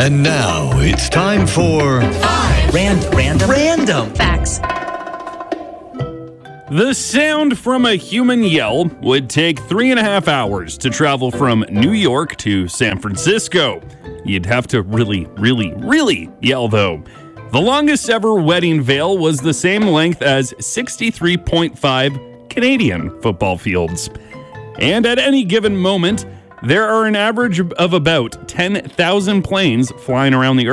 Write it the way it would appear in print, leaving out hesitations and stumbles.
And now it's time for Random Facts. The sound from a human yell would take 3.5 hours to travel from New York to San Francisco. You'd have to really yell, though. The longest ever wedding veil was the same length as 63.5 Canadian football fields. And at any given moment, there are an average of about 10,000 planes flying around the Earth.